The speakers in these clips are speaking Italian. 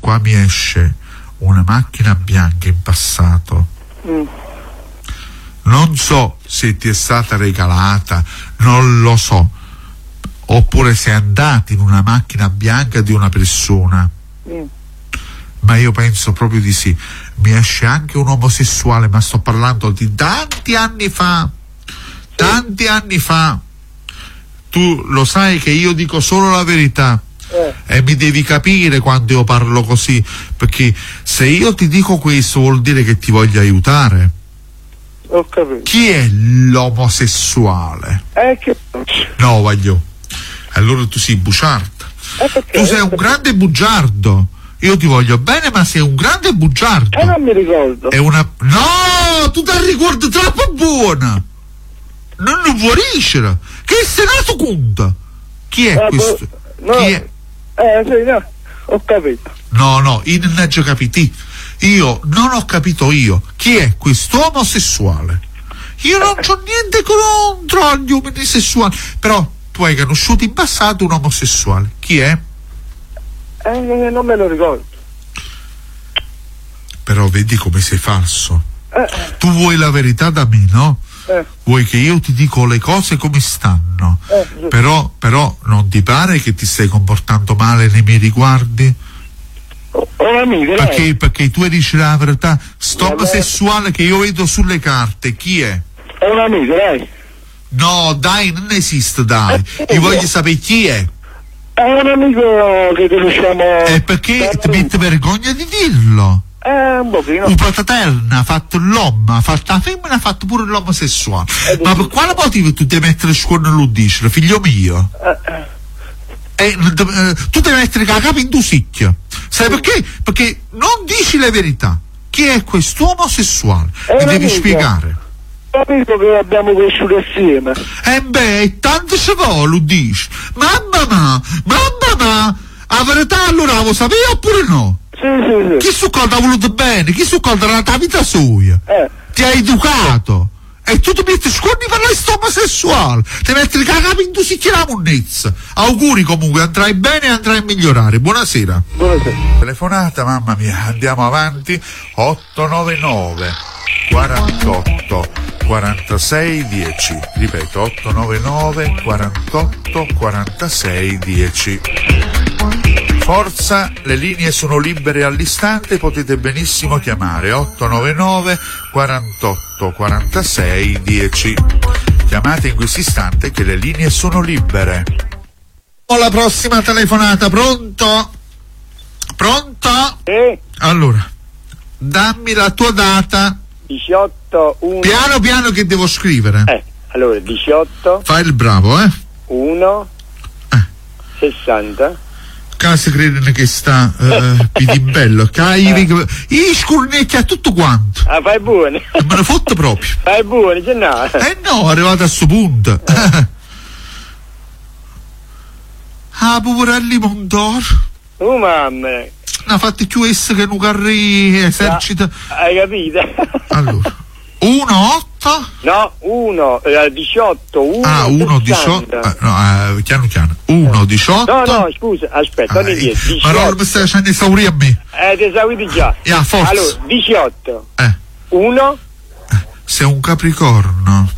qua mi esce una macchina bianca in passato. Non so se ti è stata regalata, non lo so, oppure sei andato in una macchina bianca di una persona, ma io penso proprio di sì. Mi esce anche un omosessuale, ma sto parlando di tanti anni fa. Tu lo sai che io dico solo la verità, e mi devi capire quando io parlo così, perché se io ti dico questo vuol dire che ti voglio aiutare. Ho capito. Chi è l'omosessuale? No, voglio. Allora tu sei bugiardo. Tu sei un grande bugiardo. Io ti voglio bene, ma sei un grande bugiardo. Non mi ricordo. No, tu ti ricordi troppo buona. Non vuoi riuscire. Che sei nato conta? Chi è questo? No. Chi è? Sì, no. Ho capito. No, io non ho già capito. Io non ho capito io. Chi è questo omosessuale? Io non c'ho niente contro gli uomini sessuali. Però tu hai conosciuto in passato un omosessuale. Chi è? Non me lo ricordo. Però vedi come sei falso. Tu vuoi la verità da me, no? Vuoi che io ti dico le cose come stanno. Però non ti pare che ti stai comportando male nei miei riguardi? Perché tu dici la verità. Sto omosessuale che io vedo sulle carte, chi è? È un amico, dai. No, dai, non esiste, dai. Io voglio sapere chi è. È un amico che conosciamo. E perché ti metti vergogna di dirlo? Un pochino. Un fratello ha fatto l'uomo, ha fatto la femmina, ha fatto pure l'omosessuale. Ma per quale motivo tu devi mettere il scuola e lo dici, figlio mio? Tu devi mettere la capa in dusicchio. Sai perché? Perché non dici la verità. Chi è questo omosessuale? Mi devi spiegare. Amico che abbiamo cresciuto assieme. Tanto se vuole, lo dici. Mamma mia, la verità allora lo sapevi oppure no? Sì. Chi su cosa ha voluto bene? Chi su cosa la tua vita sua? Ti ha educato. E tu ti metti scordi per la omosessuale. Ti metti il cagato in dusicchio la monnezza. Auguri comunque, andrai bene e andrai a migliorare. Buonasera. Telefonata, mamma mia, andiamo avanti. 899 48 46 10. Ripeto, 899 48 46 10. Forza, le linee sono libere all'istante, potete benissimo chiamare 899 48 46 10. Chiamate in questo istante che le linee sono libere. La prossima telefonata, pronto? Pronto? Allora, dammi la tua data. 18 1. Piano che devo scrivere. Allora 18. Fai il bravo, 1 60. Casa credono che sta pidimbello, i scurnetti a tutto quanto. Fai buoni. Me ne fotto proprio. Fai buoni, c'è no. No, è arrivato a sto punto. Poverelli Mondor. Mamma. Ha fatto più essa che un carri esercita. Hai capito? Allora, 1-8? No, 18, 1 18. Piano. 1 18. No, scusa, aspetta, non è 10. Ma non mi stai facendo esaurire a me. Ti esauriti già. Forza. Allora, 18. 1. Sei un Capricorno.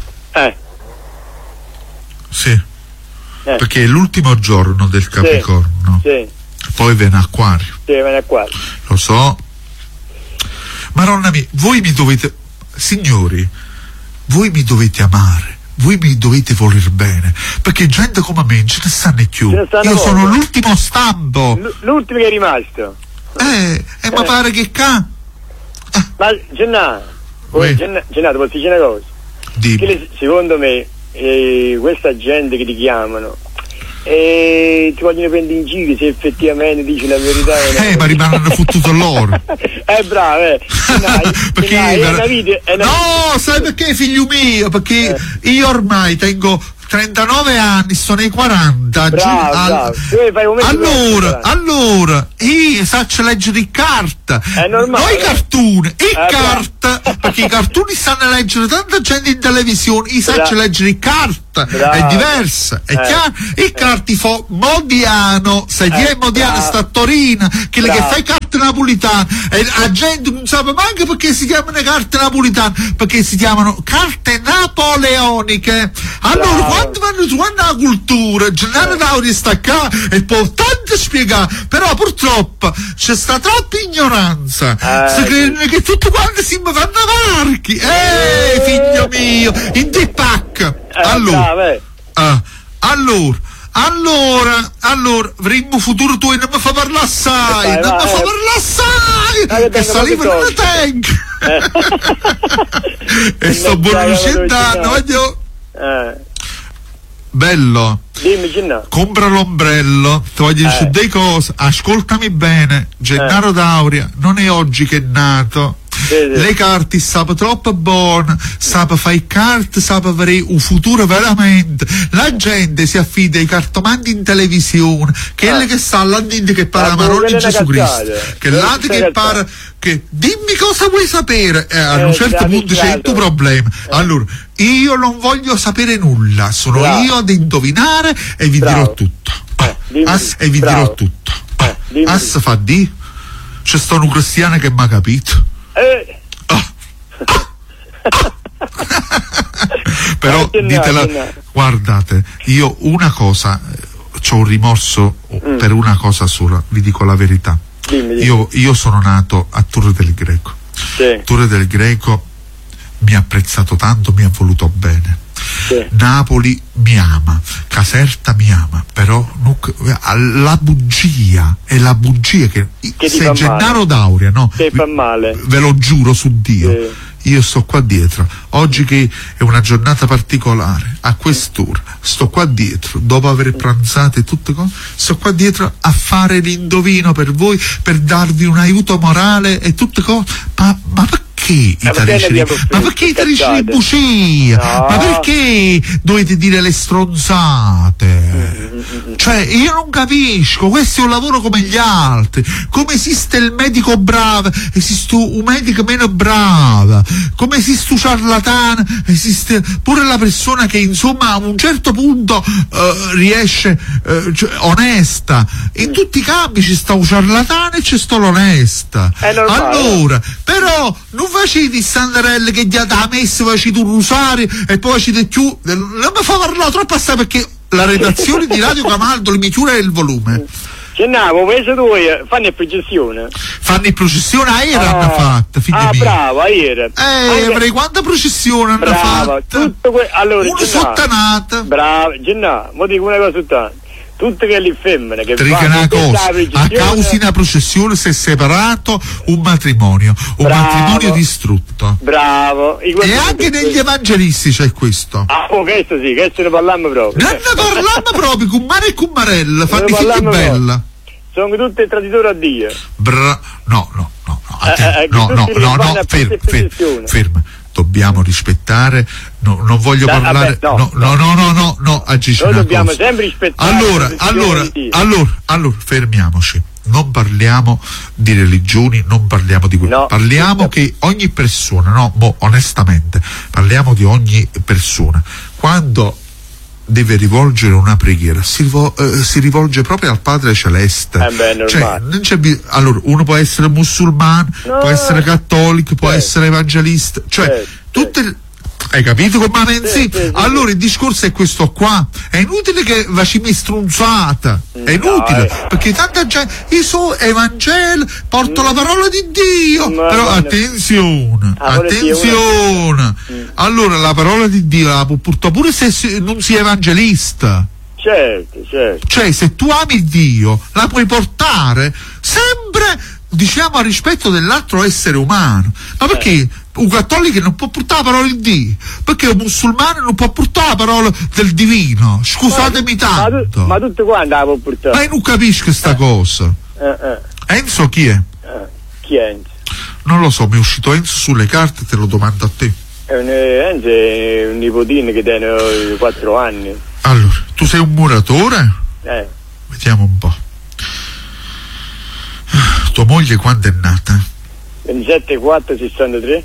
Sì. Perché è l'ultimo giorno del Capricorno. Sì. Poi viene Acquario. Sì, viene Acquario. Lo so. Maronna mia, voi mi dovete, signori, voi mi dovete amare, voi mi dovete voler bene, perché gente come me ce ne stanno più. Io sono l'ultimo stampo. L'ultimo che è rimasto. Ma pare che Ma Gennaro, ti posso dire una cosa? Dimmi. Secondo me questa gente che ti chiamano ti vogliono prendere in giro se effettivamente dici la verità. Ma rimangono fottuto loro. Bravo, no, sai perché, figlio mio? Perché io ormai tengo 39 anni, sono ai 40. Bravo. Allora, io saccio leggere in carta. È normale. Noi cartoni, carta, perché i cartoni stanno a leggere tanta gente in televisione, io saccio leggere in carta. È diversa, è chiaro? Il carti fa Modiano, se ti è Modiano sta a Torino, che fai carta carte napolitane e la gente non sa manco perché si chiamano carte napolitane, perché si chiamano carte napoleoniche. Allora quando vanno su la cultura, Gennaro D'Auria sta qua e può tanto spiegare, però purtroppo c'è sta troppa ignoranza, si credono che tutti quanti si fanno varchi, figlio mio, in te pacca. Allora, avremmo futuro tu e non mi fa parlare assai, che saliva non la tengo. E sto buono scendendo, voglio. Bello, dimmi Gennaro. Compra l'ombrello, ti voglio dire su delle cose, ascoltami bene, Gennaro D'Auria non è oggi che è nato. Le carte sapano troppo buone, sapano fare carte, sapano avere un futuro veramente. La gente si affida ai cartomanti in televisione, quelli che sta là dentro che parla la parola di Gesù Cristo, che l'altro che parla, che dimmi cosa vuoi sapere, a un certo punto c'è il tuo problema. Allora, io non voglio sapere nulla, sono io ad indovinare e vi dirò tutto. E vi dirò tutto. As fa di, c'è sto un cristiano che mi ha capito. Però ditela, guardate, io una cosa, c'ho un rimorso per una cosa sola, vi dico la verità. Io sono nato a Torre del Greco. Torre del Greco mi ha apprezzato tanto, mi ha voluto bene. Napoli mi ama, Caserta mi ama, però la bugia è la bugia che se Gennaro D'Auria, no? Che fa male. Ve lo giuro su Dio. Io sto qua dietro, oggi che è una giornata particolare, a quest'ora, sto qua dietro, dopo aver pranzato e tutte cose, sto qua dietro a fare l'indovino per voi, per darvi un aiuto morale e tutte cose, ma perché italiani? Ma perché italiani di bugia? No. Ma perché dovete dire le stronzate? Cioè, io non capisco, questo è un lavoro come gli altri. Come esiste il medico bravo, esiste un medico meno bravo, come esiste un ciarlatano, esiste pure la persona che insomma a un certo punto riesce cioè, onesta. In tutti i campi ci sta un ciarlatano e c'è sta l'onesta. Allora, però non facete i sandarelli che gli ha messo, facete un rosario e poi facete più. Non mi fa parlare troppo assai perché la redazione di Radio Camaldo mi chiude il volume. Gennaro, questo tu fanno in processione? Fanno in processione, a Era hanno fatto, figli miei. Bravo, a Era. Avrei quanta processione hanno fatto? Allora, una sottanata. Bravo, Gennaro, mo dico una cosa soltanto. Tutte quelle femmine che fanno una cosa, a causa di una processione si è separato un matrimonio distrutto. Bravo. E anche negli evangelisti c'è questo. Questo sì, questo ne parliamo proprio. Non ne parliamo proprio, con mare e con marella, fanno i figli bella. Sono tutti traditori a Dio. No, ferma. Dobbiamo rispettare, non voglio parlare. No, agisci. Noi dobbiamo sempre rispettare. Allora, fermiamoci. Non parliamo di religioni, non parliamo di quello. Parliamo che ogni persona, onestamente, parliamo di ogni persona. Quando deve rivolgere una preghiera si rivolge proprio al Padre Celeste. Cioè, non c'è allora uno può essere musulmano, può essere cattolico, può essere evangelista, cioè tutte. Hai capito come pensi? Allora il discorso è questo qua. È inutile che facciamo strunzata, è inutile, perché tanta gente, io so Evangelo, porto la parola di Dio, però attenzione. Allora la parola di Dio la può portare pure se non si è evangelista. Certo. Cioè, se tu ami Dio, la puoi portare sempre, diciamo, a rispetto dell'altro essere umano. Ma perché un cattolico non può portare la parola di Dio? Perché un musulmano non può portare la parola del divino? Scusatemi tanto. Ma tutti quanti la può portare? Ma io non capisco sta cosa. Enzo chi è? Chi è Enzo? Non lo so, mi è uscito Enzo sulle carte, te lo domando a te. Enzo è un nipotino che tiene 4 anni. Allora, tu sei un muratore? Vediamo un po'. Tua moglie quando è nata? 27/4/63.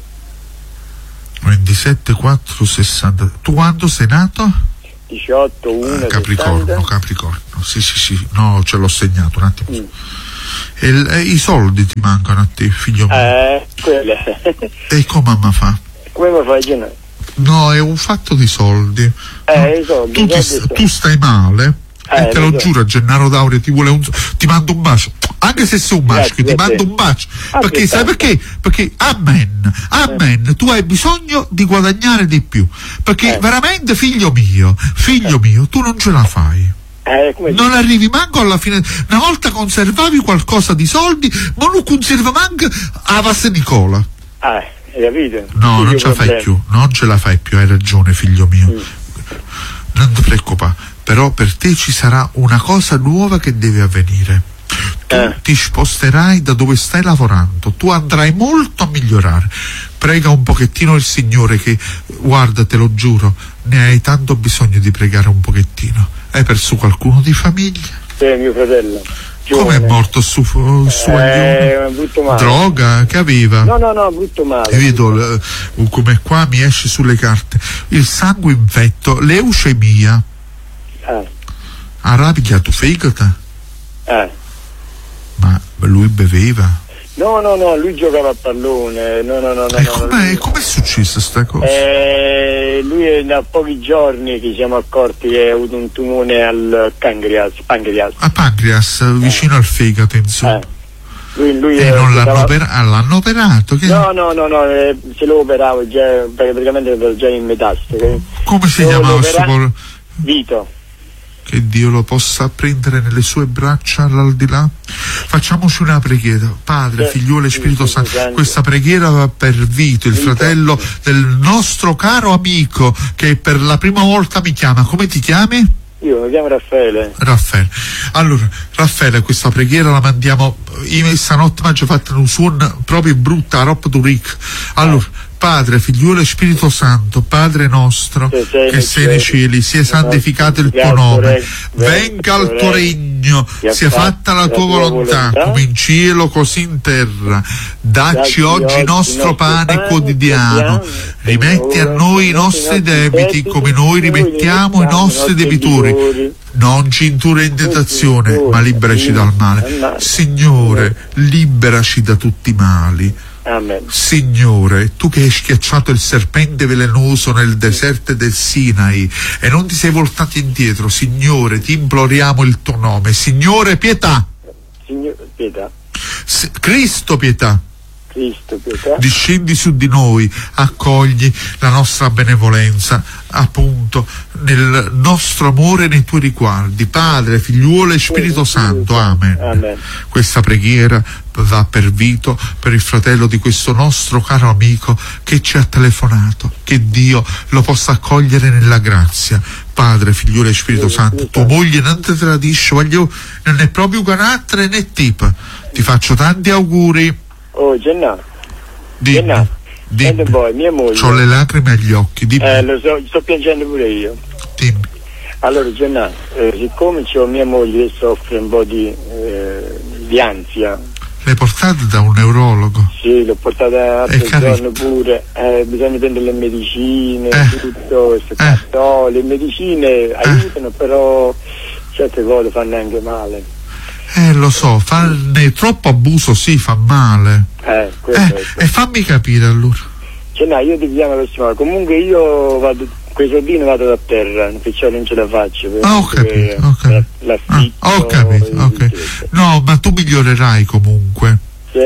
27/4/60. Tu quando sei nato? 18/1/60. Capricorno. Sì. No, ce l'ho segnato un attimo. E i soldi ti mancano a te, figlio mio. Quelle. E come mamma fa? Come mi fai Gennà? No, è un fatto di soldi. I soldi. Tu stai male. E te lo giuro, Gennaro D'Auria ti mando un bacio, anche se sei un maschio, ti mando un bacio, perché sai perché? Perché amen, tu hai bisogno di guadagnare di più, perché veramente figlio mio, tu non ce la fai. Non arrivi manco alla fine. Una volta conservavi qualcosa di soldi, ma non conserva manco a Vassa Nicola. Hai capito? No, non ce la fai più, non ce la fai più, hai ragione figlio mio. Non ti preoccupare. Però per te ci sarà una cosa nuova che deve avvenire. Tu ti sposterai da dove stai lavorando, tu andrai molto a migliorare. Prega un pochettino il Signore che, guarda, te lo giuro, ne hai tanto bisogno di pregare un pochettino. Hai perso qualcuno di famiglia? Sì, mio fratello. Come è morto su brutto male. Droga? Che aveva? No, brutto male. E vedo come qua mi esce sulle carte il sangue infetto, leucemia. Ha rapigliato fegato? Ma lui beveva? No, lui giocava a pallone. No. Com'è successa sta cosa? Lui da pochi giorni che siamo accorti che ha avuto un tumore al pancreas. A pancreas, vicino al fegato, insomma. Lui non l'hanno operato? Che... No, se lo operavo già, perché praticamente era già in metastasi. Come si chiamava questo Vito. Che Dio lo possa prendere nelle sue braccia all'aldilà. Facciamoci una preghiera. Padre, Figliuolo e Spirito Santo. Questa preghiera va per Vito, il fratello del nostro caro amico che per la prima volta mi chiama. Come ti chiami? Io mi chiamo Raffaele. Allora, Raffaele, questa preghiera la mandiamo. Io stanotte mi ha già fatto un suono proprio brutta, roba duric. Allora, Padre, Figliuolo e Spirito Santo, Padre nostro, che sei nei cieli, sia santificato il tuo nome, venga il tuo regno, sia fatta la tua volontà, come in cielo così in terra. Dacci oggi il nostro pane quotidiano, rimetti a noi i nostri debiti, come noi rimettiamo i nostri debitori. Non ci indurre in tentazione, ma liberaci dal male. Signore, liberaci da tutti i mali. Amen. Signore, tu che hai schiacciato il serpente velenoso nel deserto del Sinai e non ti sei voltato indietro, Signore, ti imploriamo il tuo nome. Signore, pietà. Signore, pietà. Cristo, pietà. Cristo, pietà. Discendi su di noi, accogli la nostra benevolenza, appunto, nel nostro amore nei tuoi riguardi. Padre, Figliuolo e Spirito Santo. Amen. Questa preghiera va per Vito, per il fratello di questo nostro caro amico che ci ha telefonato. Che Dio lo possa accogliere nella grazia. Padre, Figliuolo e Spirito Santo. Tua moglie non ti tradisce, non è proprio carattere né tipo. Ti faccio tanti auguri. Oh, Gennà. Dimmi. Mia moglie. C'ho le lacrime agli occhi, dimmi. Lo so, sto piangendo pure io. Dimmi. Allora, Gennà, siccome c'ho mia moglie che soffre un po' di ansia. L'hai portata da un neurologo? Sì, l'ho portata l'altro giorno pure. Bisogna prendere le medicine, tutto questo. Le medicine aiutano, però certe cose fanno anche male. Lo so, farne troppo abuso fa male. E fammi capire allora. No, io ti chiamo la prossima volta. Comunque io vado, quei soldini vado da terra, perciò non ce la faccio. Ho capito. Ho capito. No, ma tu migliorerai comunque.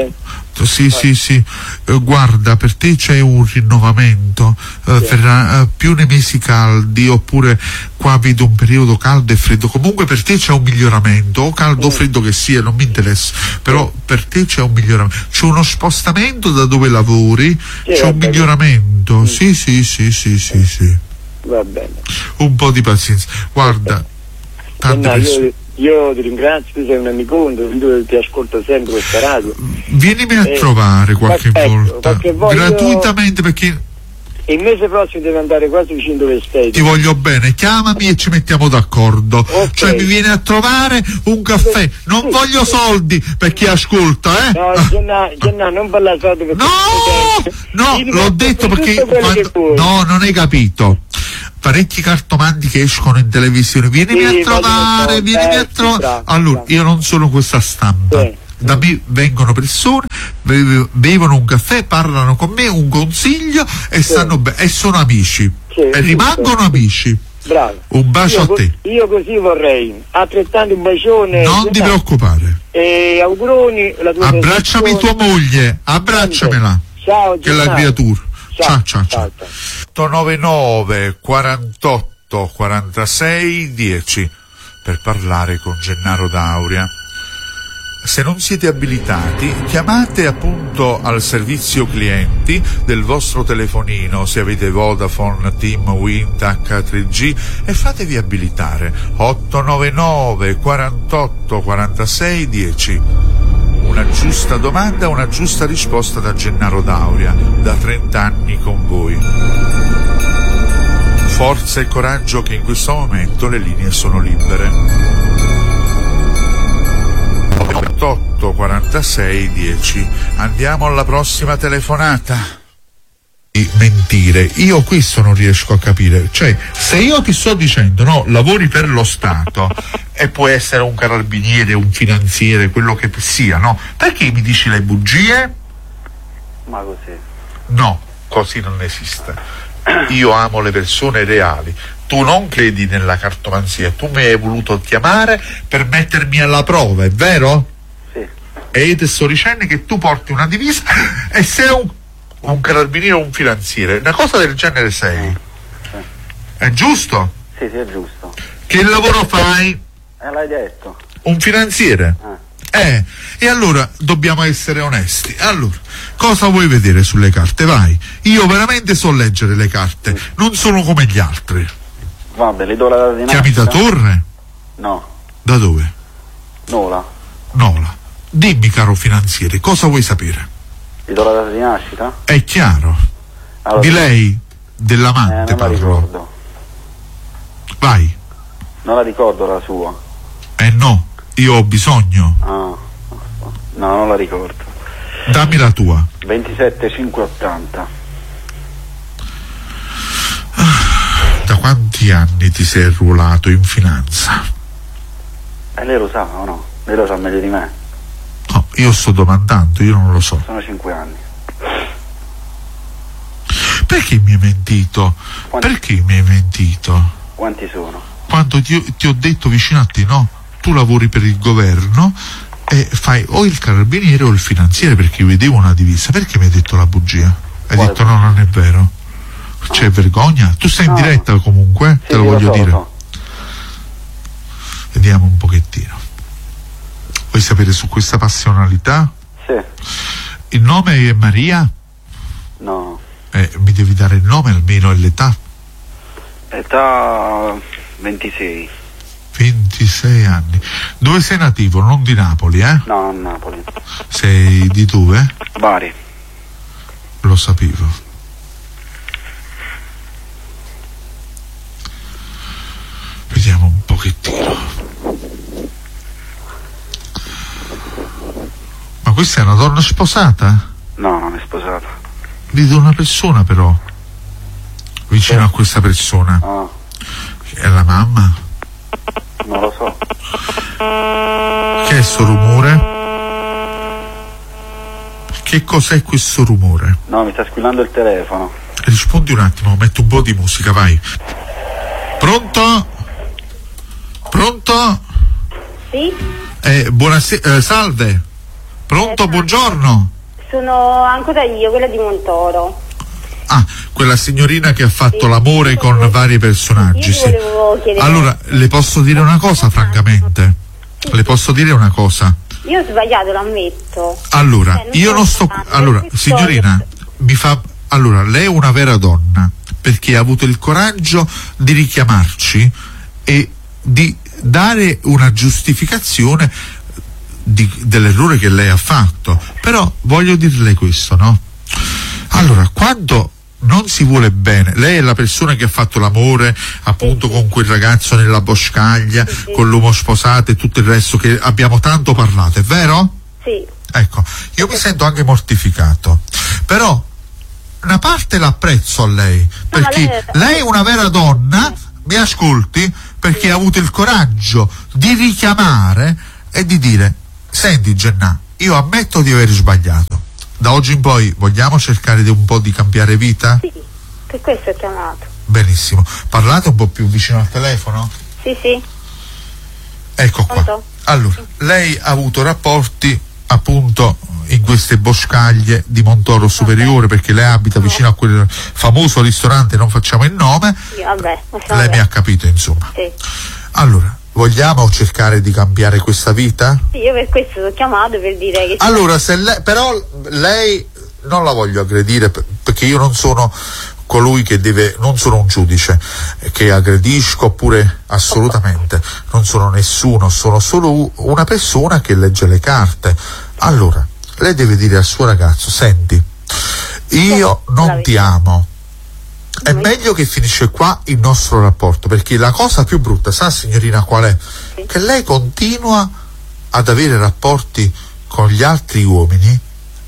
Sì. Guarda, per te c'è un rinnovamento, più nei mesi caldi, oppure qua vedo un periodo caldo e freddo. Comunque per te c'è un miglioramento, o caldo o freddo che sia, non mi interessa, però per te c'è un miglioramento, c'è uno spostamento da dove lavori, c'è un miglioramento. Sì. Va bene. Un po' di pazienza. Guarda, io ti ringrazio, tu sei un amico, ti ascolto sempre questa radio. Vienimi a trovare qualche volta gratuitamente, perché il mese prossimo devo andare quasi vicino dove stai. Ti voglio bene, chiamami e ci mettiamo d'accordo. Cioè mi vieni a trovare un caffè, non voglio soldi per chi ascolta, No, Gennà, non parla soldi perché no, l'ho detto perché no, non hai capito. Parecchi cartomanti che escono in televisione, vienimi a trovare. Allora, io non sono questa stampa. Da me vengono persone, bevono un caffè, parlano con me, un consiglio e stanno bene, e sono amici, e rimangono amici. Bravo. Un bacio a te. Io così vorrei, altrettanto un bacione. Non ti preoccupare. E auguroni, la tua abbracciami tua moglie, abbracciamela. Ciao, che è la creatura. Ciao. 899 48 46 10 per parlare con Gennaro D'Auria. Se non siete abilitati, chiamate appunto al servizio clienti del vostro telefonino, se avete Vodafone, TIM, Wind, H3G, e fatevi abilitare. 899 48 46 10. Una giusta domanda, una giusta risposta da Gennaro D'Auria, da 30 anni con voi. Forza e coraggio, che in questo momento le linee sono libere. 8 46 10. Andiamo alla prossima telefonata. Mentire, io questo non riesco a capire. Cioè, se io ti sto dicendo no, lavori per lo Stato e può essere un carabiniere, un finanziere, quello che sia, no? Perché mi dici le bugie? Ma così? No, così non esiste. Io amo le persone reali. Tu non credi nella cartomanzia, tu mi hai voluto chiamare per mettermi alla prova, è vero? Sì. E io ti sto dicendo che tu porti una divisa e sei un carabiniere o un finanziere, una cosa del genere sei. Sì. È giusto? Sì, è giusto. Che lavoro fai? L'hai detto. Un finanziere? E allora dobbiamo essere onesti. Allora, cosa vuoi vedere sulle carte? Vai. Io veramente so leggere le carte, non sono come gli altri. Vabbè, le do la data di nascita. Chiami da Torre? No. Da dove? Nola. Dimmi, caro finanziere, cosa vuoi sapere? Gli do la data di nascita? È chiaro. Allora, di lei, dell'amante non la parlo. ricordo. Vai. Non la ricordo la sua. No, io ho bisogno. No, non la ricordo. Dammi la tua. 27580. Da quanti anni ti sei arruolato in finanza? Lei lo sa o no? Lei lo sa meglio di me. No, io sto domandando, io non lo so. Sono 5 anni. Perché mi hai mentito? Perché mi hai mentito? Quanti sono? Quando ti ho detto vicino a te, no, tu lavori per il governo e fai o il carabiniere o il finanziere, perché io vedevo una divisa. Perché mi hai detto la bugia? Hai detto no, non è vero. C'è vergogna? Tu sei in diretta comunque, sì, te lo voglio dire. So. Vediamo un pochettino. Vuoi sapere su questa passionalità? Sì. Il nome è Maria? No. Mi devi dare il nome almeno e l'età? Età 26. 26 anni. Dove sei nativo? Non di Napoli, eh? No, a Napoli. Sei di dove? Bari. Lo sapevo. Vediamo un pochettino. Ma questa è una donna sposata? No, non è sposata. Vedo una persona però vicino a questa persona. È la mamma? Non lo so. Che è sto rumore? Che cos'è questo rumore? No, mi sta squillando il telefono. Rispondi un attimo, metto un po' di musica, vai. Pronto? Pronto? Sì? Buonasera, salve. Pronto, buongiorno. Sono ancora io, quella di Montoro. Ah, quella signorina che ha fatto l'amore con vari personaggi. Sì. Allora, le posso dire una cosa, francamente? Le posso dire una cosa? Io ho sbagliato, lo ammetto. Allora, io non sto... Allora, signorina, allora, lei è una vera donna, perché ha avuto il coraggio di richiamarci e di dare una giustificazione dell'errore che lei ha fatto. Però voglio dirle questo, no? Allora, quando non si vuole bene, lei è la persona che ha fatto l'amore appunto con quel ragazzo nella boscaglia, con l'uomo sposato e tutto il resto che abbiamo tanto parlato, è vero? Sì. Ecco, io mi sento anche mortificato, però una parte l'apprezzo a lei, perché lei è una vera donna, mi ascolti, perché ha avuto il coraggio di richiamare e di dire: senti Gennà, io ammetto di aver sbagliato. Da oggi in poi vogliamo cercare di un po' di cambiare vita? Sì, per questo ho chiamato. Benissimo. Parlate un po' più vicino al telefono? Sì, sì. Ecco qua. Pronto? Allora, lei ha avuto rapporti appunto in queste boscaglie di Montoro Superiore, perché lei abita vicino a quel famoso ristorante, non facciamo il nome. Sì, vabbè. Lei mi ha capito, insomma. Sì. Allora, vogliamo cercare di cambiare questa vita? Sì, io per questo ho chiamato, per dire che... Allora, se lei, però lei non la voglio aggredire, perché io non sono colui che deve, non sono un giudice che aggredisco, oppure assolutamente non sono nessuno, sono solo una persona che legge le carte. Allora, lei deve dire al suo ragazzo: senti, io non ti amo, è meglio che finisce qua il nostro rapporto, perché la cosa più brutta, sa signorina qual è? Sì. Che lei continua ad avere rapporti con gli altri uomini,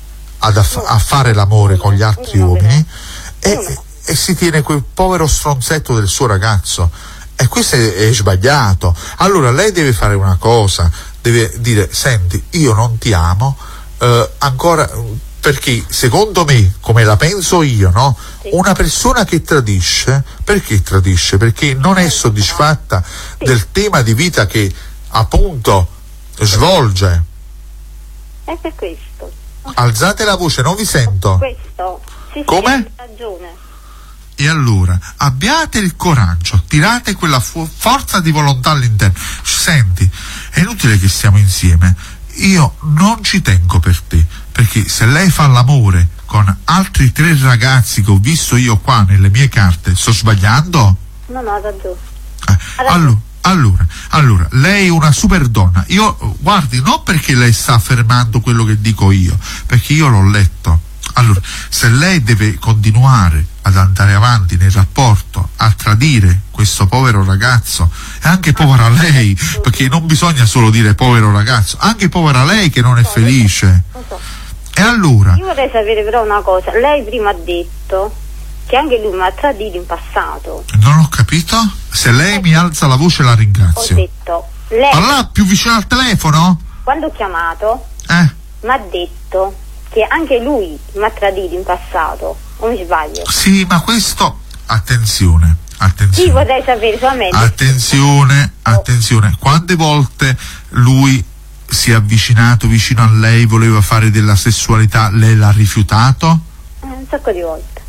a fare l'amore con gli altri uomini, e si tiene quel povero stronzetto del suo ragazzo, e questo è sbagliato. Allora lei deve fare una cosa, deve dire: senti, io non ti amo ancora, perché secondo me, come la penso io, no? Sì. Una persona che tradisce, perché tradisce? Perché non è soddisfatta del tema di vita che appunto svolge. È per questo. Alzate la voce, non vi sento. Questo. Sì, come? Sì, hai ragione. E allora abbiate il coraggio, tirate quella forza di volontà all'interno. Senti, è inutile che stiamo insieme, io non ci tengo per te, perché se lei fa l'amore con altri 3 ragazzi che ho visto io qua nelle mie carte, sto sbagliando? No, ha ragione. Allora, lei è una super donna. Io, guardi, non perché lei sta affermando quello che dico io, perché io l'ho letto. Allora, se lei deve continuare ad andare avanti nel rapporto, a tradire questo povero ragazzo, e anche povera lei, perché non bisogna solo dire povero ragazzo, anche povera lei che non è felice. Lo so. E allora? Io vorrei sapere però una cosa. Lei prima ha detto che anche lui mi ha tradito in passato. Non ho capito? Se lei mi alza la voce la ringrazio. Ho detto, lei... Parla più vicino al telefono? Quando ho chiamato, mi ha detto che anche lui mi ha tradito in passato, o mi sbaglio? Sì, ma questo, attenzione. Sì, vorrei sapere solamente. Attenzione, quante volte lui si è avvicinato vicino a lei, voleva fare della sessualità, lei l'ha rifiutato? Un sacco di volte.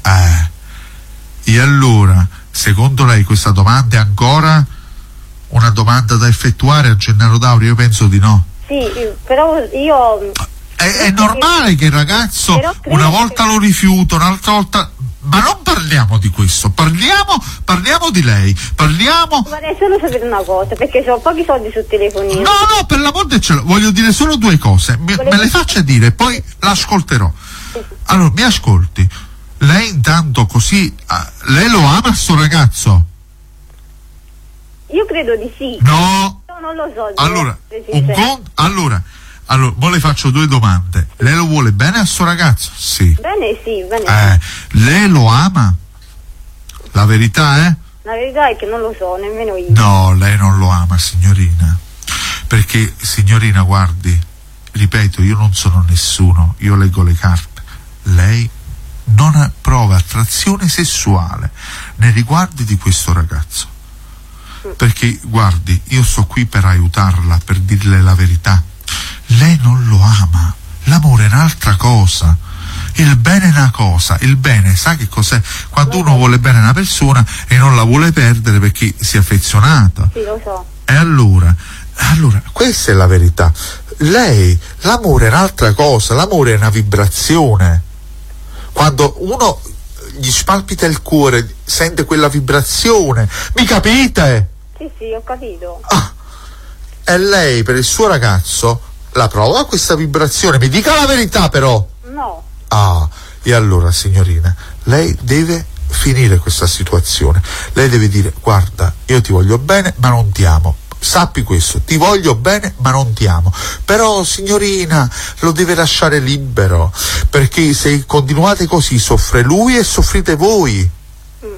E allora, secondo lei questa domanda è ancora una domanda da effettuare a Gennaro D'Auria? Io penso di no. Sì, però io... È normale che il ragazzo una volta lo rifiuta, un'altra volta... Ma non parliamo di questo, parliamo di lei, Vorrei solo sapere una cosa, perché ho pochi soldi sul telefonino. No, per l'amor del cielo, voglio dire solo 2 cose, me le faccia dire, poi l'ascolterò. Allora, mi ascolti, lei intanto così, lei lo ama sto ragazzo? Io credo di sì. No. Io non lo so. Allora, mo le faccio 2 domande. Lei lo vuole bene a sto ragazzo? Sì. Bene, sì, bene. Lei lo ama? La verità è? La verità è che non lo so, nemmeno io. No, lei non lo ama, signorina. Perché, signorina, guardi, ripeto, io non sono nessuno, io leggo le carte. Lei non prova attrazione sessuale nei riguardi di questo ragazzo. Perché, guardi, io sto qui per aiutarla, per dirle la verità. Lei non lo ama, l'amore è un'altra cosa, il bene è una cosa, il bene sa che cos'è? Quando uno vuole bene a una persona e non la vuole perdere perché si è affezionata. Sì, lo so. E allora, questa è la verità. Lei, l'amore è un'altra cosa, l'amore è una vibrazione. Quando uno gli spalpita il cuore, sente quella vibrazione, mi capite? Sì, ho capito. E lei per il suo ragazzo la prova questa vibrazione? Mi dica la verità però. No. E allora signorina, lei deve finire questa situazione. Lei deve dire: guarda, io ti voglio bene ma non ti amo. Sappi questo, ti voglio bene ma non ti amo. Però signorina, lo deve lasciare libero, perché se continuate così soffre lui e soffrite voi.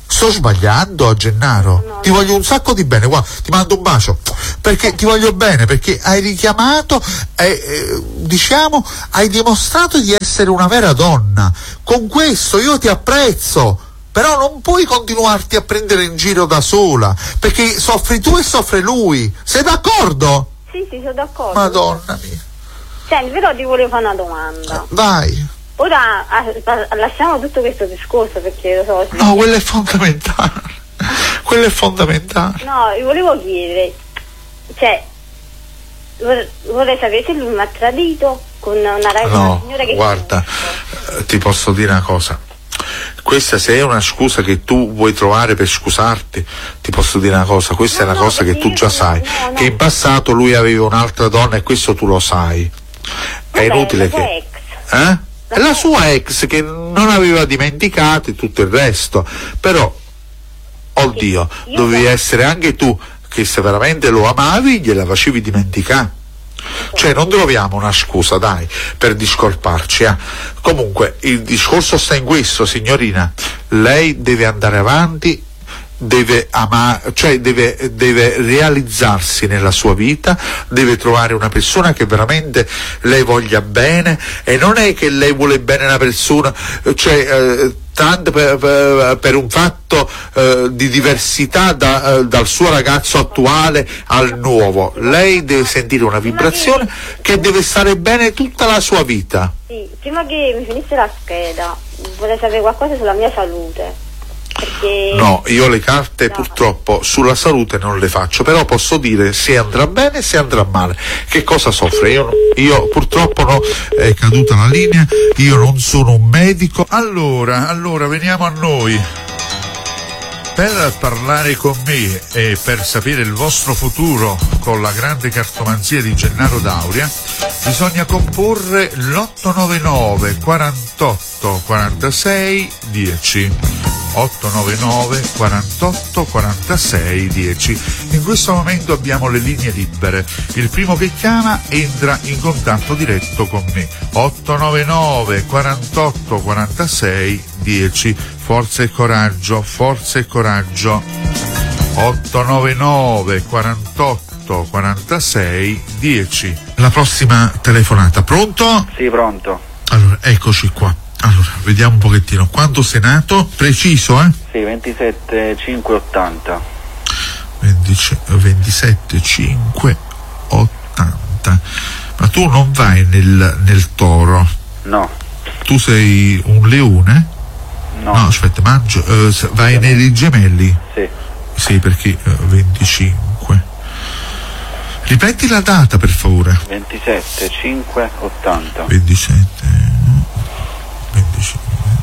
Sto sbagliando a Gennaro? No, ti voglio un sacco di bene, guarda, ti mando un bacio, perché ti voglio bene, perché hai richiamato, diciamo, hai dimostrato di essere una vera donna. Con questo io ti apprezzo, però non puoi continuarti a prendere in giro da sola, perché soffri tu e soffre lui. Sei d'accordo? Sì, sono d'accordo. Madonna mia. Senti, però ti volevo fare una domanda. Vai. Ora lasciamo tutto questo discorso, perché lo so. No, quello è fondamentale. Quello è fondamentale. No, vi volevo chiedere, cioè, vorrei sapere se lui mi ha tradito con una signora che... Guarda, ti posso dire una cosa. Questa, se è una scusa che tu vuoi trovare per scusarti, ti posso dire una cosa, questa è una cosa che tu già sai, che in passato lui aveva un'altra donna e questo tu lo sai. È inutile che... È la sua ex che non aveva dimenticato e tutto il resto, però, oddio, dovevi essere anche tu che se veramente lo amavi gliela facevi dimenticare. Cioè non troviamo una scusa, dai, per discolparci. Comunque il discorso sta in questo, signorina, lei deve andare avanti, deve amare, cioè deve realizzarsi nella sua vita, deve trovare una persona che veramente lei voglia bene, e non è che lei vuole bene una persona, cioè tanto per un fatto di diversità dal suo ragazzo attuale al nuovo. Lei deve sentire una vibrazione che deve stare bene tutta la sua vita. Sì, prima che mi finisse la scheda vorrei sapere qualcosa sulla mia salute. Perché... No, io le carte purtroppo sulla salute non le faccio, però posso dire se andrà bene, se andrà male. Che cosa soffre? Io purtroppo no, è caduta la linea, io non sono un medico. Allora veniamo a noi. Per parlare con me e per sapere il vostro futuro con la grande cartomanzia di Gennaro D'Auria bisogna comporre l'899 48 46 10. 899 48 46 10. In questo momento abbiamo le linee libere. Il primo che chiama entra in contatto diretto con me. 899 48 46 10. Forza e coraggio, forza e coraggio. 899 48 46 10. La prossima telefonata. Pronto? Sì, pronto. Allora, eccoci qua. Allora, vediamo un pochettino. Quanto sei nato? Preciso, eh? Sì, 27 5 80. 27 5 80. Ma tu non vai nel toro? No. Tu sei un leone? No. No, aspetta, vai nei gemelli? Sì. Sì, perché 25. Ripeti la data, per favore. 27 5 80. 27 25.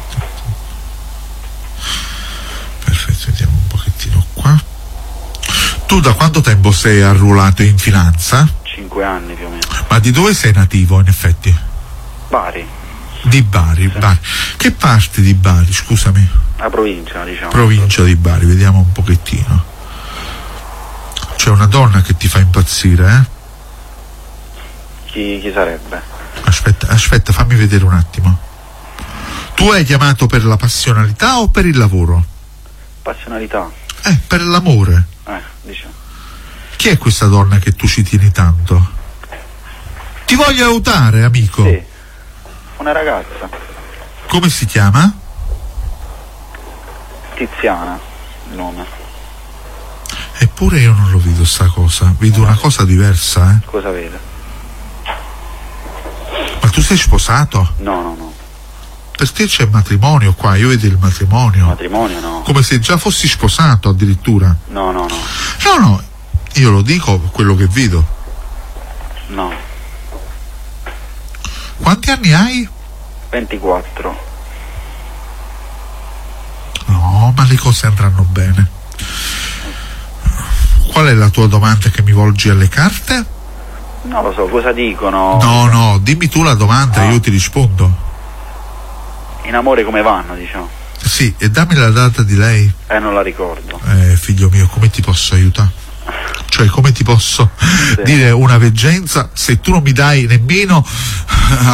Perfetto, vediamo un pochettino qua. Tu da quanto tempo sei arruolato in finanza? 5 anni più o meno. Ma di dove sei nativo, in effetti? Bari. Di Bari, sì. Bari. Che parte di Bari, scusami? La provincia, diciamo. Provincia di Bari, vediamo un pochettino. C'è una donna che ti fa impazzire, eh? Chi sarebbe? Aspetta, fammi vedere un attimo. Tu hai chiamato per la passionalità o per il lavoro? Passionalità. Per l'amore. Diciamo. Chi è questa donna che tu ci tieni tanto? Ti voglio aiutare, amico. Sì, una ragazza. Come si chiama? Tiziana, il nome. Eppure io non lo vedo sta cosa, vedo una cosa diversa, eh? Cosa vede? Ma tu sei sposato? No. Per te c'è matrimonio qua, io vedo il matrimonio. Matrimonio no. Come se già fossi sposato addirittura. No. No, io lo dico quello che vedo. No. Quanti anni hai? 24. No, ma le cose andranno bene. Qual è la tua domanda che mi volgi alle carte? Non lo so, cosa dicono? No, dimmi tu la domanda e io ti rispondo. In amore come vanno, diciamo? Sì, e dammi la data di lei. Non la ricordo. Figlio mio, come ti posso aiutare? Cioè, come ti posso dire una veggenza se tu non mi dai nemmeno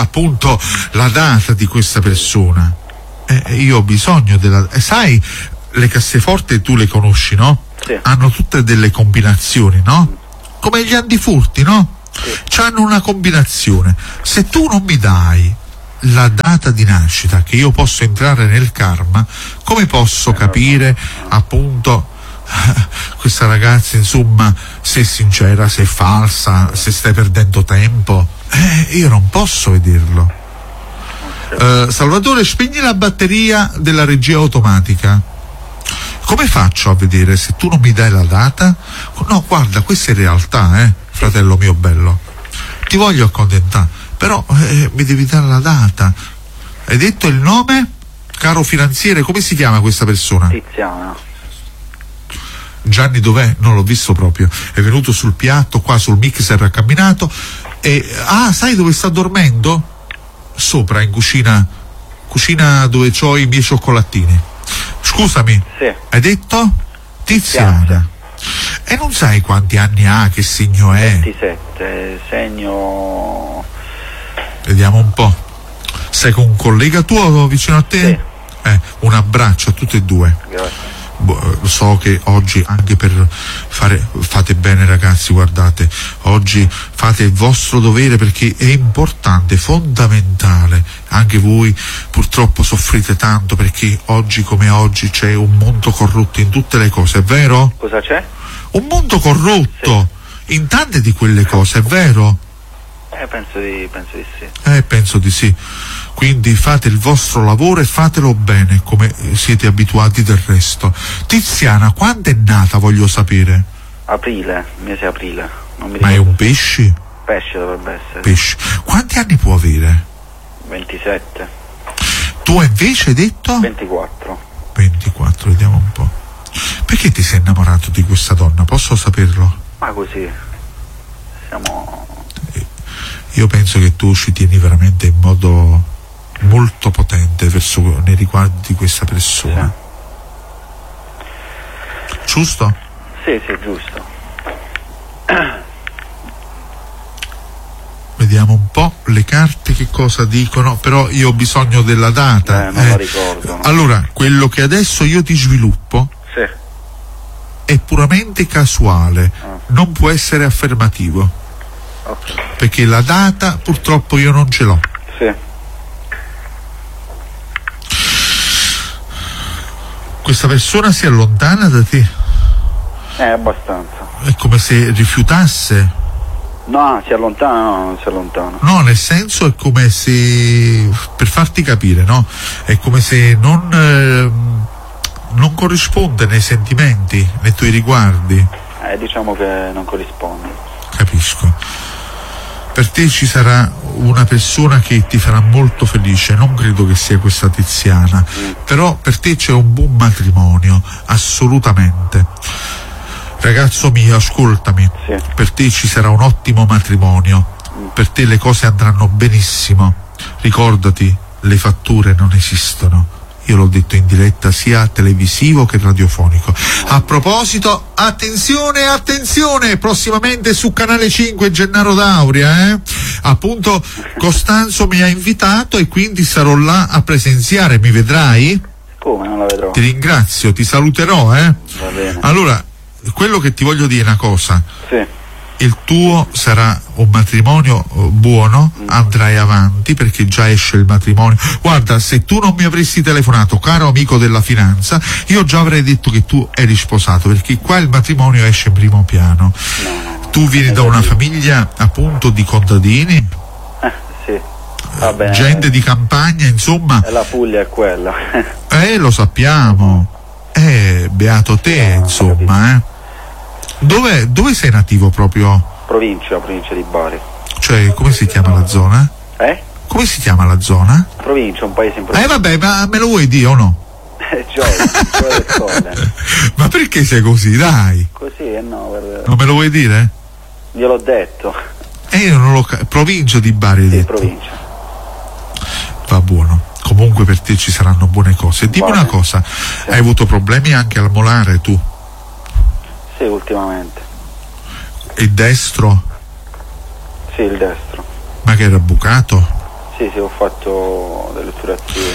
appunto la data di questa persona? Io ho bisogno della... sai, le casseforti tu le conosci, no? Sì. Hanno tutte delle combinazioni, no? Come gli antifurti, no? Sì. C'hanno una combinazione. Se tu non mi dai la data di nascita, che io posso entrare nel karma, come posso capire appunto questa ragazza, insomma, se è sincera, se è falsa, se stai perdendo tempo? Io non posso vederlo. Salvatore, spegni la batteria della regia automatica. Come faccio a vedere se tu non mi dai la data? No, guarda, questa è realtà, fratello mio bello. Ti voglio accontentare, però mi devi dare la data. Hai detto il nome? Caro finanziere, come si chiama questa persona? Tiziana. Gianni dov'è? Non l'ho visto proprio. È venuto sul piatto, qua sul mixer, ha camminato e... sai dove sta dormendo? Sopra, in cucina dove ho i miei cioccolatini. Scusami, sì. Hai detto? Tiziana. E non sai quanti anni ha, che segno è? 27, segno... Vediamo un po'. Sei con un collega tuo vicino a te? Sì. Un abbraccio a tutti e due. Grazie. So che oggi anche fate bene ragazzi, guardate, oggi fate il vostro dovere perché è importante, fondamentale. Anche voi purtroppo soffrite tanto perché oggi come oggi c'è un mondo corrotto in tutte le cose, è vero? Cosa c'è? Un mondo corrotto in tante di quelle cose, è vero? Penso di sì. Penso di sì. Quindi fate il vostro lavoro e fatelo bene, come siete abituati del resto. Tiziana, quando è nata, voglio sapere? Aprile, mese aprile. Non mi Ma è ricordo. un pesce? Pesce dovrebbe essere. Pesce. Quanti anni può avere? 27. Tu invece hai detto? 24. 24, vediamo un po'. Perché ti sei innamorato di questa donna? Posso saperlo? Ma così. Siamo... Io penso che tu ci tieni veramente in modo molto potente nei riguardi di questa persona. Sì. Giusto? Sì, giusto. Vediamo un po' le carte che cosa dicono, però io ho bisogno della data. Non la ricordo. Allora, quello che adesso io ti sviluppo è puramente casuale, non può essere affermativo. Okay. Perché la data purtroppo io non ce l'ho. Sì. Questa persona si allontana da te? Abbastanza. È come se rifiutasse? No, si allontana, no, non si allontana. No, nel senso è come se, per farti capire, no? È come se non corrisponde nei sentimenti, nei tuoi riguardi. Diciamo che non corrisponde. Capisco. Per te ci sarà una persona che ti farà molto felice, non credo che sia questa Tiziana, però per te c'è un buon matrimonio, assolutamente. Ragazzo mio, ascoltami, per te ci sarà un ottimo matrimonio, per te le cose andranno benissimo. Ricordati, le fatture non esistono. Io l'ho detto in diretta sia televisivo che radiofonico. A proposito, attenzione, prossimamente su Canale 5 Gennaro D'Auria, appunto Costanzo mi ha invitato e quindi sarò là a presenziare, mi vedrai? Come, non la vedrò? Ti ringrazio, ti saluterò, Va bene. Allora, quello che ti voglio dire è una cosa. Sì. Il tuo sarà un matrimonio buono, andrai avanti perché già esce il matrimonio. Guarda, se tu non mi avresti telefonato, caro amico della finanza, io già avrei detto che tu eri sposato, perché qua il matrimonio esce in primo piano. No. Tu vieni da una famiglia appunto di contadini? Sì. Va bene. Gente di campagna, insomma. La Puglia è quella. Lo sappiamo. Beato te, insomma, Dove sei nativo proprio? Provincia di Bari. Cioè, come si chiama la zona? Come si chiama la zona? Provincia, un paese in provincia. Vabbè, ma me lo vuoi dire o no? Gioia. Ma perché sei così, dai? Così, no, Non me lo vuoi dire? Gliel'ho detto. Io non lo provincia di Bari, hai detto. Provincia. Va buono. Comunque per te ci saranno buone cose. Dimmi una cosa, hai avuto problemi anche al molare tu? Sì, ultimamente. Il destro? Sì, il destro. Ma che era bucato? Sì, ho fatto delle otturazioni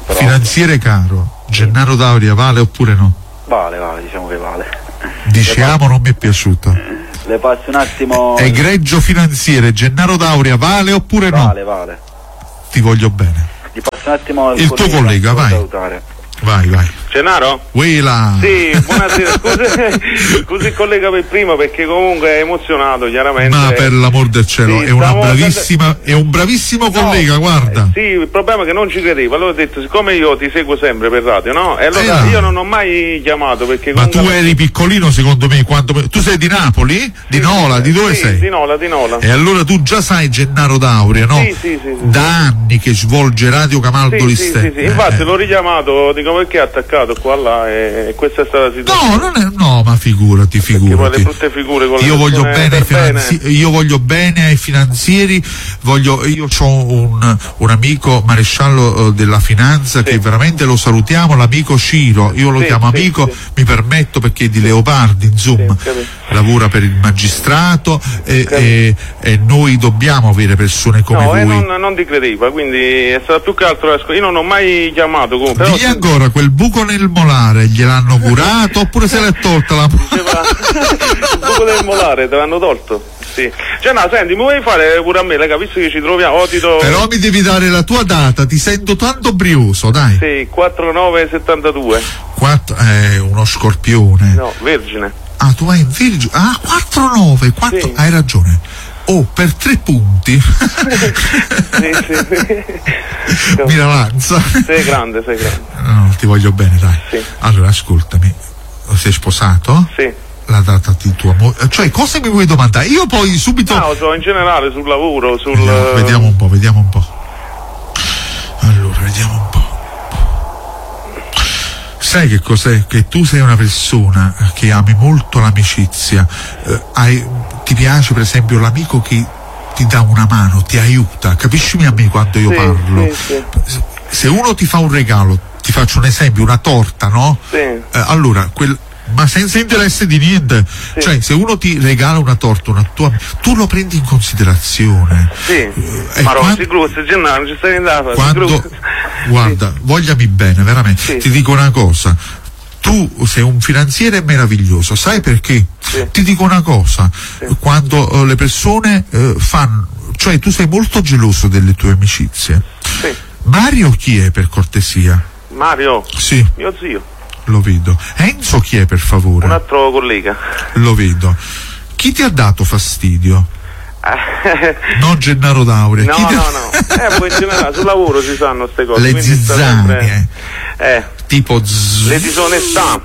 però... Finanziere caro, Gennaro D'Auria vale oppure no? Vale, diciamo che vale. Diciamo non mi è piaciuto. Le passi un attimo... Egregio finanziere, Gennaro D'Auria vale oppure no? Vale. Ti voglio bene. Ti passi un attimo il tuo collega, vai. Salutare. Vai. Gennaro? Willa. Sì, buonasera. Scusi il collega per prima perché comunque è emozionato, chiaramente. Ma per l'amor del cielo, sì, è un bravissimo collega, guarda. Sì, il problema è che non ci credevo, allora ho detto, siccome io ti seguo sempre per radio, no? E allora io non ho mai chiamato perché ma tu eri piccolino secondo me, tu sei di Napoli? Di Nola, di dove sei? Di Nola. E allora tu già sai Gennaro D'Auria, no? Sì. Da anni che svolge Radio Camaldo Listerri. Sì. Infatti l'ho richiamato, dico perché è attaccato qua là e questa è stata la situazione. No, ma figurati. Le brutte figure con io voglio bene ai finanzieri, io ho un amico maresciallo della finanza che veramente lo salutiamo, l'amico Ciro, io lo chiamo amico, mi permetto perché è di Leopardi, insomma, lavora per il magistrato e noi dobbiamo avere persone come voi. Non ti credeva, quindi è stato più che altro io non ho mai chiamato comunque. Digli ancora, quel buco nel molare gliel'hanno curato oppure se l'è tolta la il buco del molare te l'hanno tolto? Sì. Senti, mi vuoi fare pure a me, visto che ci troviamo? Però mi devi dare la tua data, ti sento tanto brioso, dai. Sì, 4972. Uno scorpione. No, Vergine. Ah, tu vai in Vergine. 49, sì. Hai ragione. Per 3 punti. Sì. Miralanza. Sei grande. No, ti voglio bene, dai. Sì. Allora, ascoltami. Sei sposato? Sì. La data di tua moglie, cioè cosa mi vuoi domandare? Io poi subito. No, in generale sul lavoro, Vediamo un po'. Allora, vediamo un po'. Sai che cos'è? Che tu sei una persona che ami molto l'amicizia, ti piace per esempio l'amico che ti dà una mano, ti aiuta, capiscimi a me quando io parlo. Sì. Se uno ti fa un regalo, ti faccio un esempio, una torta, no? Sì. Allora, ma senza interesse di niente, cioè se uno ti regala una torta, tu lo prendi in considerazione. Sì, ma non ci stai andando. Guarda, vogliami bene, veramente. Sì. Ti dico una cosa, tu sei un finanziere meraviglioso, sai perché? Sì. Ti dico una cosa, quando le persone cioè tu sei molto geloso delle tue amicizie. Sì. Mario chi è, per cortesia? Mario? Sì. Mio zio. Lo vedo. Enzo chi è, per favore? Un altro collega. Lo vedo. Chi ti ha dato fastidio? Non Gennaro D'Auria. No. Poi in generale sul lavoro si sanno queste cose. Le zizzanie. Tipo le disonestà.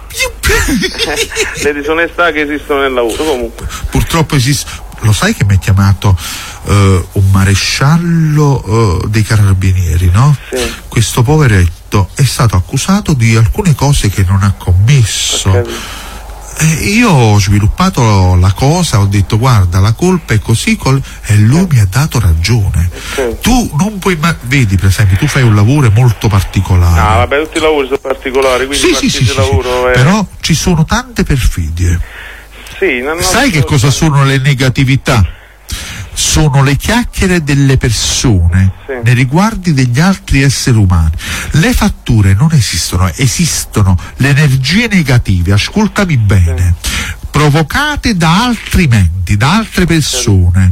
Le disonestà che esistono nel lavoro, comunque. Purtroppo esiste. Lo sai che mi ha chiamato un maresciallo dei carabinieri, no? Sì. Questo poveretto è stato accusato di alcune cose che non ha commesso. Io ho sviluppato la cosa, ho detto guarda, la colpa è così e lui mi ha dato ragione. Tu non puoi vedi, per esempio, tu fai un lavoro molto particolare. Vabbè, tutti i lavori sono particolari, quindi sì. lavoro però ci sono tante perfidie. Sì, sai che cosa sono le negatività? Sono le chiacchiere delle persone nei riguardi degli altri esseri umani. Le fatture non esistono le energie negative, ascoltami bene, provocate da altri menti, da altre persone.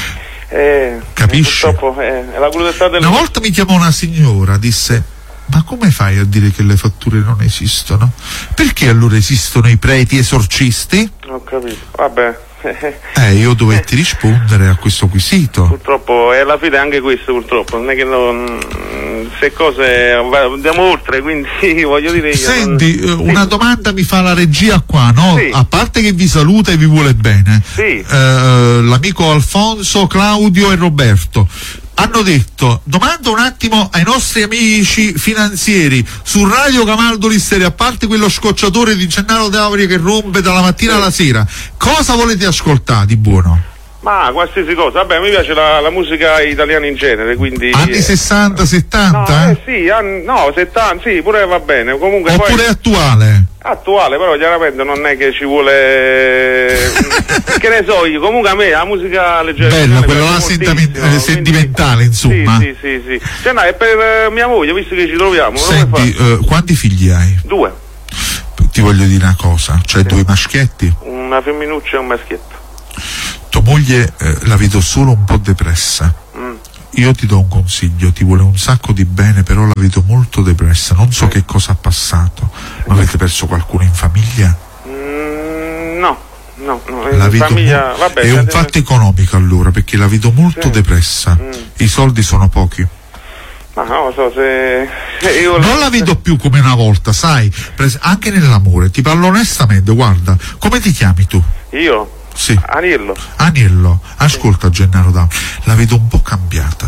Capisci? È la crudeltà delle... Una volta mi chiamò una signora, disse: ma come fai a dire che le fatture non esistono? Perché allora esistono i preti esorcisti? Ho capito, vabbè. Io dovetti rispondere a questo quesito. Purtroppo è alla fine anche questo, purtroppo. Non è che se cose andiamo oltre, quindi voglio dire. Senti, una domanda mi fa la regia qua, no? Sì. A parte che vi saluta e vi vuole bene. Sì. L'amico Alfonso, Claudio e Roberto hanno detto: domando un attimo ai nostri amici finanzieri su Radio Camaldo Listerri, a parte quello scocciatore di Gennaro D'Auria che rompe dalla mattina alla sera, cosa volete ascoltare di buono? Ma qualsiasi cosa, vabbè, mi piace la musica italiana in genere, quindi... Anni 60, 70? No, 70, sì, pure va bene, comunque oppure poi... attuale? Attuale, però chiaramente non è che ci vuole che ne so io, comunque a me la musica leggera bella, quella là sentimentale, insomma. Sì. Cioè, no, è per mia moglie, visto che ci troviamo. Senti, quanti figli hai? 2. Ti voglio dire una cosa, cioè 2 maschietti? Una femminuccia e un maschietto. Tua moglie la vedo solo un po' depressa. Io ti do un consiglio, ti vuole un sacco di bene, però la vedo molto depressa, non so che cosa ha passato. Ma avete perso qualcuno in famiglia? No, la in vedo famiglia, vabbè, è un fatto economico allora, perché la vedo molto depressa. I soldi sono pochi. Ma non lo so se io non la vedo più come una volta, sai, anche nell'amore, ti parlo onestamente, guarda, come ti chiami tu? Io? Sì. Aniello, ascolta Gennaro Dauri, la vedo un po' cambiata.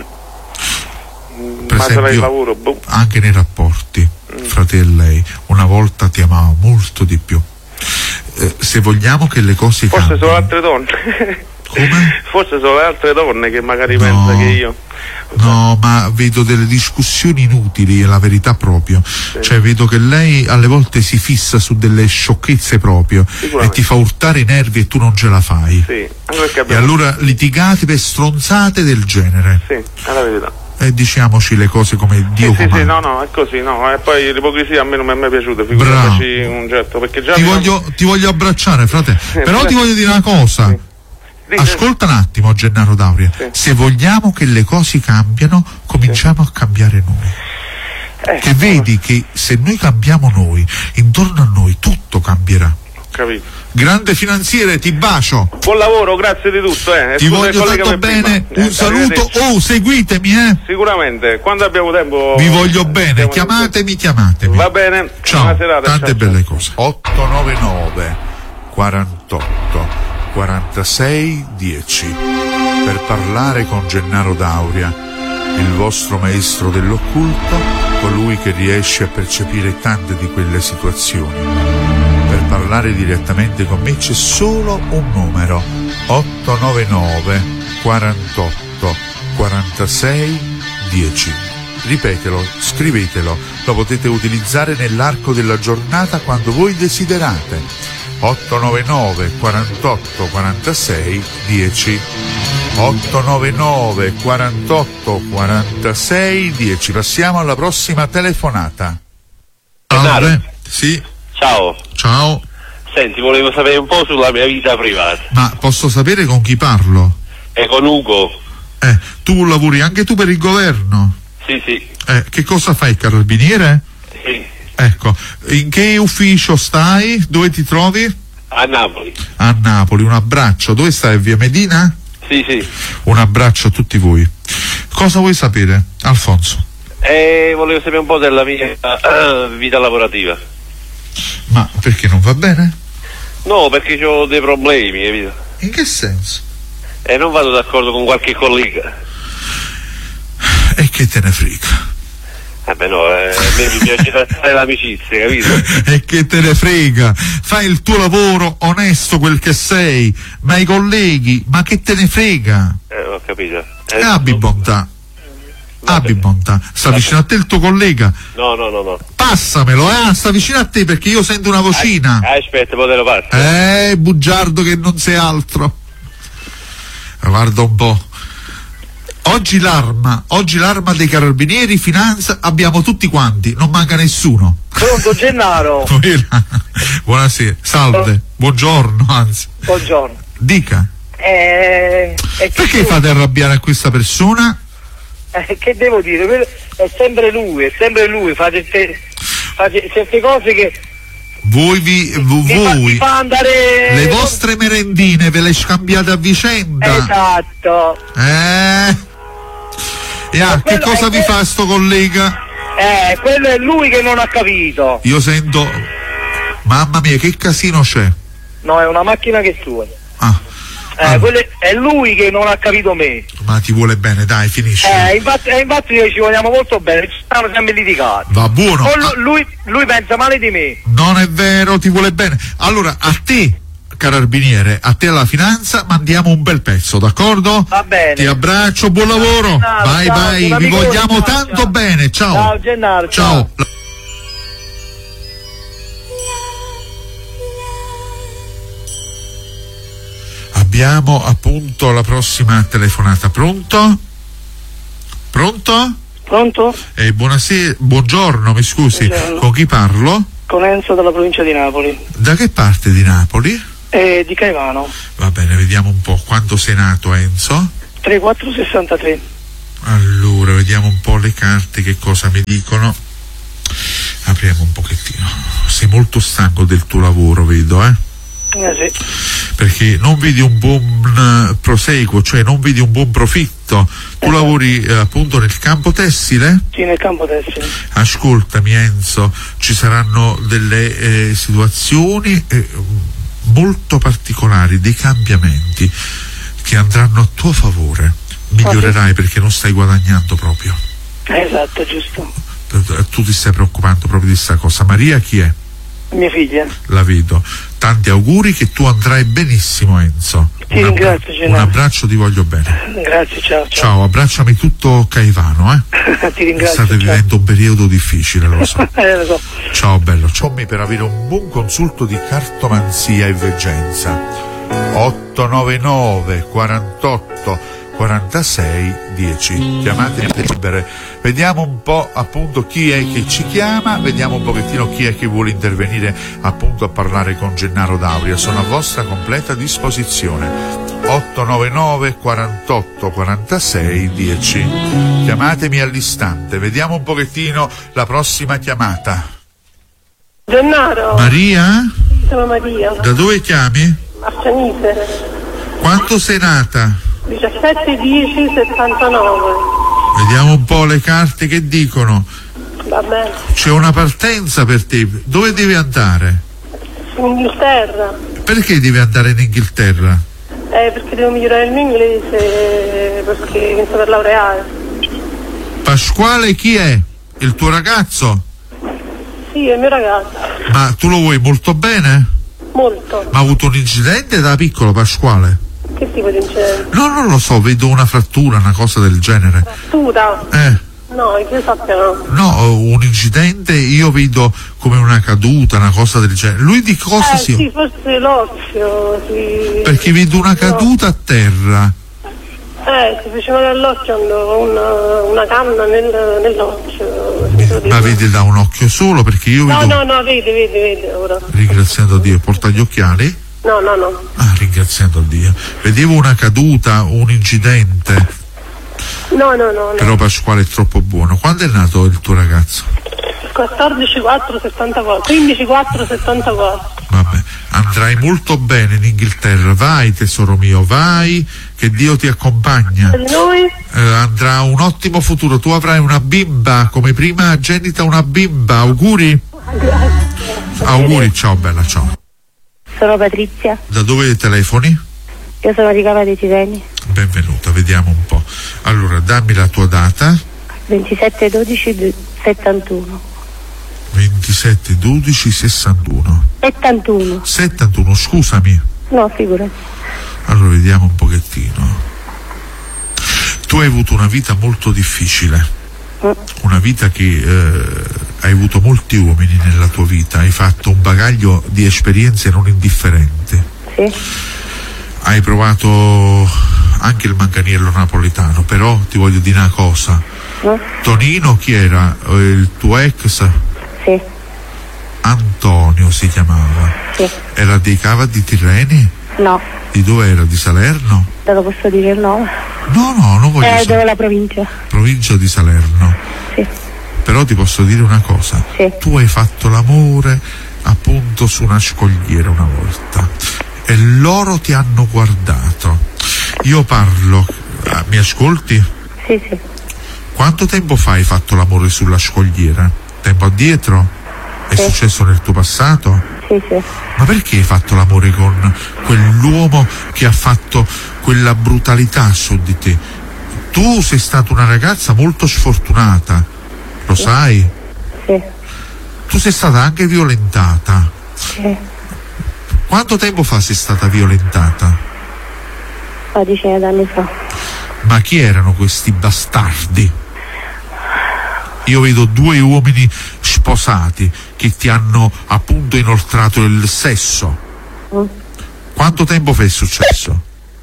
Per esempio, il lavoro, anche nei rapporti fra te e lei, una volta ti amava molto di più. Se vogliamo che le cose forse cambino, sono altre donne. Come? Forse sono le altre donne che magari pensa che io. No, ma vedo delle discussioni inutili, è la verità proprio. Cioè vedo che lei alle volte si fissa su delle sciocchezze proprio e ti fa urtare i nervi e tu non ce la fai. Sì, anche perché e allora litigate per stronzate del genere. Sì, è la verità. E diciamoci le cose come Dio comanda. Sì, no, è così, no. E poi l'ipocrisia a me non mi è mai piaciuta, figuriamoci un certo, perché già ti voglio abbracciare, frate. Però ti voglio dire una cosa. Sì. Ascolta un attimo, Gennaro Dauri. Se vogliamo che le cose cambiano, cominciamo a cambiare noi. Che vedi che se noi cambiamo noi, intorno a noi tutto cambierà. Capito. Grande finanziere, ti bacio. Buon lavoro, grazie di tutto. Ti voglio tanto bene. Un saluto. Seguitemi, Sicuramente, quando abbiamo tempo. Vi voglio bene, chiamatemi. Va bene. Ciao. Buona serata, tante belle cose. 899 48 46 10 per parlare con Gennaro Dauria, il vostro maestro dell'occulto, colui che riesce a percepire tante di quelle situazioni. Per parlare direttamente con me c'è solo un numero: 899 48 46 10. Ripetelo, scrivetelo, lo potete utilizzare nell'arco della giornata quando voi desiderate. 899 48 46 10. 899 48 46 10. Passiamo alla prossima telefonata. Gennaro. Sì. Ciao. Senti, volevo sapere un po' sulla mia vita privata. Ma posso sapere con chi parlo? È con Ugo. Tu lavori anche tu per il governo? Sì. Che cosa fai, carabiniere? Sì. Ecco, in che ufficio stai? Dove ti trovi? A Napoli. A Napoli, un abbraccio. Dove stai? Via Medina? Sì. Un abbraccio a tutti voi. Cosa vuoi sapere, Alfonso? Volevo sapere un po' della mia vita lavorativa. Ma perché non va bene? No, perché ho dei problemi, capito? In che senso? Non vado d'accordo con qualche collega. E che te ne frega? No, a me mi piace trattare l'amicizia, capito? E che te ne frega? Fai il tuo lavoro onesto, quel che sei, ma i colleghi, ma che te ne frega? Ho capito. Abbi bontà. Abbi bontà. Sta vicino a te il tuo collega? No. Passamelo, sta vicino a te perché io sento una vocina. Aspetta, poi te lo passo. Bugiardo che non sei altro. Guarda un po'. Oggi l'arma dei carabinieri, finanza, abbiamo tutti quanti, non manca nessuno. Pronto, Gennaro? Buonasera, salve, buongiorno, anzi. Buongiorno. Dica. Perché fate arrabbiare a questa persona? Che devo dire? È sempre lui, fa certe cose che... Voi fa andare... le vostre merendine ve le scambiate a vicenda. Esatto. Che cosa vi fa sto collega? Quello è lui che non ha capito. Io sento, mamma mia, che casino c'è. No, è una macchina che sua. Quello è lui che non ha capito me. Ma ti vuole bene, dai, finisci. Infatti noi ci vogliamo molto bene, ci stiamo sempre litigati. Va buono. Lui pensa male di me. Non è vero, ti vuole bene. Allora, a te, carabiniere, a te alla finanza, mandiamo un bel pezzo, d'accordo? Va bene. Ti abbraccio, buon lavoro. Vai, vi vogliamo tanto bene. Ciao. Ciao Gennaro. Ciao. abbiamo appunto la prossima telefonata. Pronto? Pronto? Pronto? Buonasera, buongiorno, mi scusi. Buongiorno. Con chi parlo? Con Enzo dalla provincia di Napoli. Da che parte di Napoli? Di Caivano. Va bene, vediamo un po'. Quando sei nato, Enzo? 3463. Allora, vediamo un po' le carte, che cosa mi dicono. Apriamo un pochettino. Sei molto stanco del tuo lavoro, vedo, Sì. Perché non vedi un buon proseguo, cioè non vedi un buon profitto. Tu lavori appunto nel campo tessile? Sì, nel campo tessile. Ascoltami, Enzo, ci saranno delle situazioni molto particolari, dei cambiamenti che andranno a tuo favore. Migliorerai perché non stai guadagnando proprio. Esatto, giusto. Tu ti stai preoccupando proprio di questa cosa. Maria chi è? Mia figlia. La vedo. Tanti auguri, che tu andrai benissimo, Enzo. Ti ringrazio, un abbraccio, ti voglio bene. Grazie, ciao. Ciao, abbracciami tutto Caivano, Ti ringrazio. State vivendo un periodo difficile, lo so. Lo so. Ciao bello, ciao. Per avere un buon consulto di cartomanzia e veggenza. 899 48 46 10. Chiamate libere. Vediamo un po' appunto chi è che ci chiama, vediamo un pochettino chi è che vuole intervenire appunto a parlare con Gennaro D'Auria. Sono a vostra completa disposizione. 899 48 46 10. Chiamatemi all'istante. Vediamo un pochettino la prossima chiamata. Gennaro. Maria? Sono Maria. Da dove chiami? Arsenise. Quanto sei nata? 17-10-79. Vediamo un po' le carte che dicono. Va bene. C'è una partenza per te. Dove devi andare? In Inghilterra. Perché devi andare in Inghilterra? Perché devo migliorare il mio inglese, perché inizio per laureare. Pasquale chi è? Il tuo ragazzo? Sì, è il mio ragazzo. Ma tu lo vuoi molto bene? Molto. Ma ha avuto un incidente da piccolo, Pasquale? Che tipo di incidente? No, non lo so, vedo una frattura, una cosa del genere. Frattura? No, che io sappia no. No, un incidente io vedo come una caduta, una cosa del genere. Lui di cosa si... Sì, forse l'occhio, sì. Perché vedo una caduta a terra. Si faceva nell'occhio, una canna nell'occhio. Ma vede da un occhio solo? Perché io vedo... No, vede ora. Ringraziando Dio, porta gli occhiali? No. Ringraziando Dio. Vedevo una caduta, un incidente. No. Però Pasquale è troppo buono. Quando è nato il tuo ragazzo? 14-4-74. 15-4-74. Vabbè, andrai molto bene in Inghilterra. Vai tesoro mio, vai, che Dio ti accompagna. Per noi? Andrà un ottimo futuro. Tu avrai una bimba, come prima genita una bimba. Auguri? Grazie. Auguri, ciao bella, ciao. Sono Patrizia. Da dove telefoni? Io sono di Cava dei Tirreni. Benvenuta, vediamo un po'. Allora, dammi la tua data. 27-12-71. 27-12-61. 71, scusami. No, figurati. Allora, vediamo un pochettino. Tu hai avuto una vita molto difficile. Una vita che hai avuto molti uomini nella tua vita, hai fatto un bagaglio di esperienze non indifferenti. Sì. Hai provato anche il manganiello napoletano, però ti voglio dire una cosa. Tonino chi era? Il tuo ex? Sì. Antonio si chiamava. Sì. Era dei Cava di Tirreni? No. Di dove era? Di Salerno? Te lo posso dire il nome? No, non voglio sapere. Dove la provincia? Provincia di Salerno. Sì. Però ti posso dire una cosa. Sì. Tu hai fatto l'amore appunto su una scogliera una volta e loro ti hanno guardato. Io parlo, mi ascolti? Sì. Quanto tempo fa hai fatto l'amore sulla scogliera? Tempo addietro? È successo nel tuo passato? Sì. Ma perché hai fatto l'amore con quell'uomo che ha fatto quella brutalità su di te? Tu sei stata una ragazza molto sfortunata, lo sai? Sì. Tu sei stata anche violentata. Sì. Quanto tempo fa sei stata violentata? Una decina d'anni fa. Ma chi erano questi bastardi? Io vedo due uomini sposati che ti hanno appunto inoltrato il sesso. Quanto tempo fa è successo?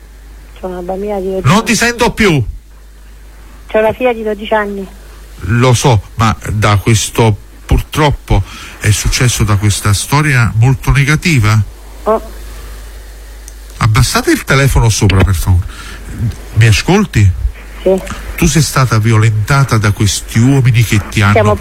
sono una bambina di 12 Non anni. ti sento più. C'ho una figlia di 12 anni. Lo so, ma da questo, purtroppo, è successo da questa storia molto negativa? Oh. Abbassate il telefono sopra, per favore. Mi ascolti? Sì. Tu sei stata violentata da questi uomini che ti hanno